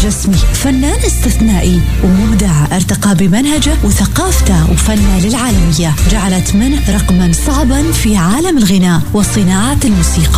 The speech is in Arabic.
الرسمي، فنان استثنائي ومبدع ارتقى بمنهجه وثقافته وفنه للعالمية، جعلت منه رقما صعبا في عالم الغناء وصناعة الموسيقى.